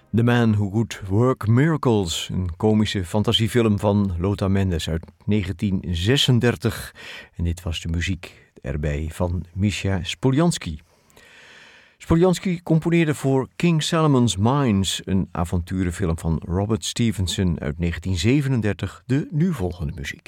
The Man Who Could Work Miracles, een komische fantasiefilm van Lothar Mendes uit 1936. En dit was de muziek erbij van Misha Spoljansky. Spoljansky componeerde voor King Solomon's Mines, een avonturenfilm van Robert Stevenson uit 1937, de nu volgende muziek.